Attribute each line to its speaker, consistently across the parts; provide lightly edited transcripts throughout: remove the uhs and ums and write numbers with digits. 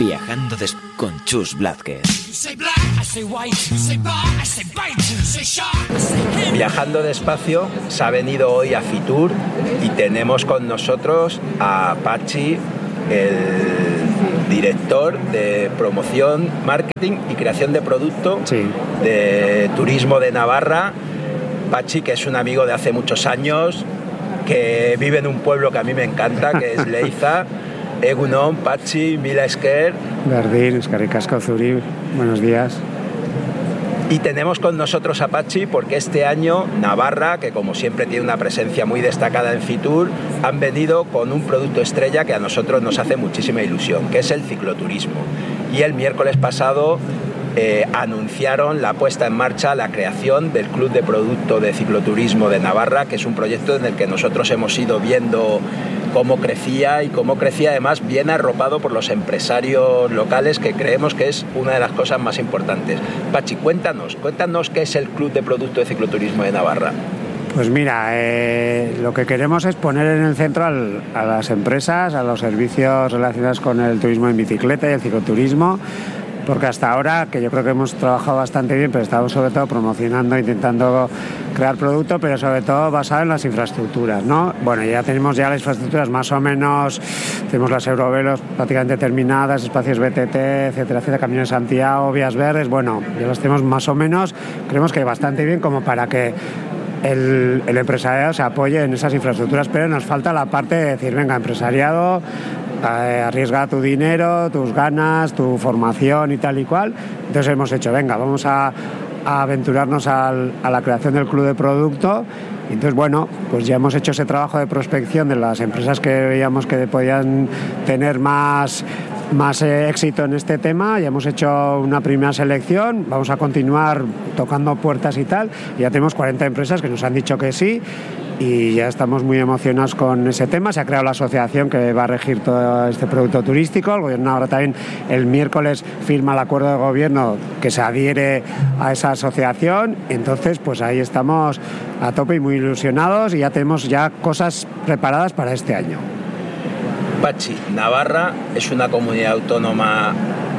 Speaker 1: Viajando con Chus Blázquez.
Speaker 2: Viajando despacio se ha venido hoy a Fitur y tenemos con nosotros a Pachi, el director de promoción, marketing y creación de producto de Turismo de Navarra. Pachi, que es un amigo de hace muchos años, que vive en un pueblo que a mí me encanta, que es Leiza. Egunon, Pachi, mila esker.
Speaker 3: Berdin, eskerrik asko zuri, buenos días.
Speaker 2: Y tenemos con nosotros a Pachi porque este año Navarra, que como siempre tiene una presencia muy destacada en Fitur, han venido con un producto estrella que a nosotros nos hace muchísima ilusión, que es el cicloturismo. Y el miércoles pasado anunciaron la puesta en marcha, la creación del Club de Producto de Cicloturismo de Navarra, que es un proyecto en el que nosotros hemos ido viendo cómo crecía además bien arropado por los empresarios locales, que creemos que es una de las cosas más importantes. Pachi, cuéntanos qué es el Club de Producto de Cicloturismo de Navarra.
Speaker 3: Pues mira, lo que queremos es poner en el centro a las empresas, a los servicios relacionados con el turismo en bicicleta y el cicloturismo, porque hasta ahora, que yo creo que hemos trabajado bastante bien, pero estamos sobre todo promocionando, intentando crear producto, pero sobre todo basado en las infraestructuras, ¿no? Bueno, ya tenemos las infraestructuras más o menos, tenemos las Eurovelos prácticamente terminadas, espacios BTT, etcétera, Camino de Santiago, vías verdes, bueno, ya las tenemos más o menos, creemos que bastante bien como para que el empresariado se apoye en esas infraestructuras, pero nos falta la parte de decir, venga, empresariado, arriesga tu dinero, tus ganas, tu formación y tal y cual. Entonces hemos hecho, venga, vamos a aventurarnos a la creación del club de producto. Entonces, bueno, pues ya hemos hecho ese trabajo de prospección de las empresas que veíamos que podían tener más éxito en este tema. Ya hemos hecho una primera selección, vamos a continuar tocando puertas y tal. Ya tenemos 40 empresas que nos han dicho que sí y ya estamos muy emocionados con ese tema. Se ha creado la asociación que va a regir todo este producto turístico. El gobierno ahora también el miércoles firma el acuerdo de gobierno que se adhiere a esa asociación. Entonces, pues ahí estamos a tope y muy ilusionados y ya tenemos cosas preparadas para este año.
Speaker 2: Pachi, Navarra es una comunidad autónoma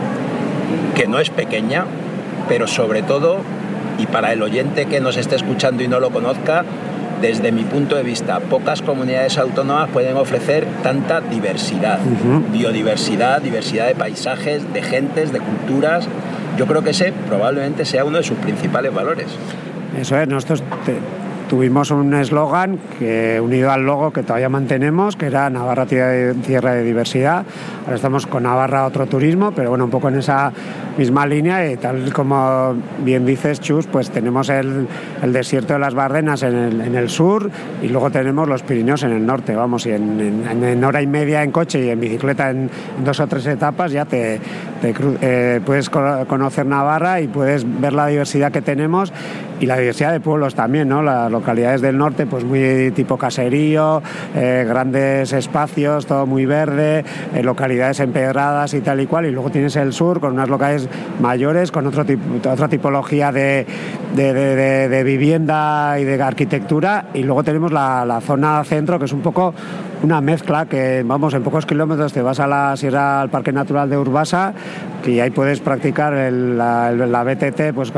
Speaker 2: que no es pequeña, pero sobre todo, y para el oyente que nos esté escuchando y no lo conozca, desde mi punto de vista, pocas comunidades autónomas pueden ofrecer tanta diversidad, biodiversidad, diversidad de paisajes, de gentes, de culturas. Yo creo que ese probablemente sea uno de sus principales valores.
Speaker 3: Eso es, nosotros tuvimos un eslogan que unido al logo que todavía mantenemos, que era Navarra tierra de diversidad. Ahora estamos con Navarra otro turismo, pero bueno, un poco en esa misma línea y tal como bien dices, Chus, pues tenemos el desierto de las Bardenas en el sur y luego tenemos los Pirineos en el norte, vamos, y en hora y media en coche y en bicicleta en 2 o 3 etapas ya puedes conocer Navarra y puedes ver la diversidad que tenemos y la diversidad de pueblos también, ¿no? Las localidades del norte, pues muy tipo caserío, grandes espacios, todo muy verde, localidades empedradas y tal y cual, y luego tienes el sur con unas localidades mayores, con otra tipología de vivienda y de arquitectura, y luego tenemos la zona centro, que es un poco una mezcla, que vamos, en pocos kilómetros te vas a la sierra, al Parque Natural de Urbasa, y ahí puedes practicar la BTT, pues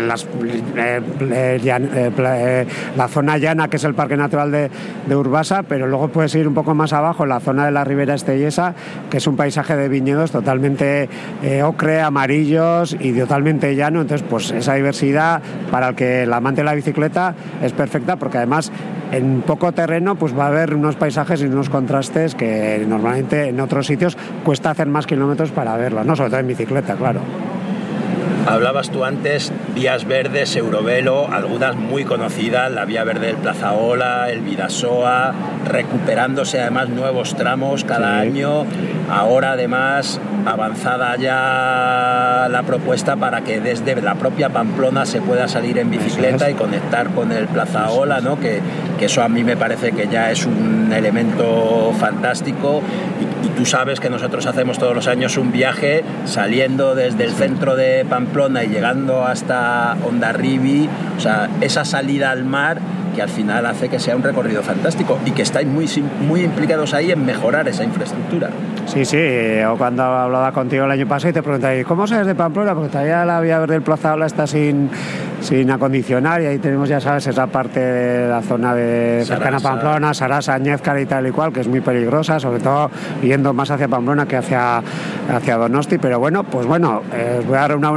Speaker 3: la zona llana, que es el Parque Natural de Urbasa, pero luego puedes ir un poco más abajo, en la zona de la Ribera Estellesa, que es un paisaje de viñedos totalmente ocre, amarillos y totalmente llano. Entonces, pues esa diversidad para el amante de la bicicleta es perfecta, porque además en poco terreno pues va a haber unos paisajes y unos contrastes que normalmente en otros sitios cuesta hacer más kilómetros para verlos, ¿no? Sobre todo en bicicleta, claro.
Speaker 2: Hablabas tú antes, vías verdes, Eurovelo, algunas muy conocidas, la vía verde del Plazaola, el Bidasoa, recuperándose además nuevos tramos cada año. Ahora además avanzada ya la propuesta para que desde la propia Pamplona se pueda salir en bicicleta y conectar con el Plazaola, ¿no? Que eso a mí me parece que ya es un elemento fantástico. Y tú sabes que nosotros hacemos todos los años un viaje saliendo desde el centro de Pamplona y llegando hasta Hondarribia, o sea, esa salida al mar que al final hace que sea un recorrido fantástico y que estáis muy implicados ahí en mejorar esa infraestructura.
Speaker 3: Sí, o cuando hablaba contigo el año pasado y te preguntáis, ¿cómo sabes de Pamplona? Porque todavía la vía del Plaza Ola está sin acondicionar y ahí tenemos, ya sabes, esa parte de la zona de cercana a Pamplona, Sarasa, Ñézcar y tal y cual, que es muy peligrosa, sobre todo yendo más hacia Pamplona que hacia Donosti, pero bueno, pues bueno, voy a dar una